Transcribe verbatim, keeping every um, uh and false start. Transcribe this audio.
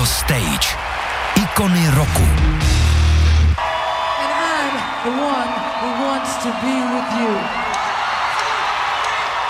Radio Stage. Ikony roku. And I'm the one who wants to be with you.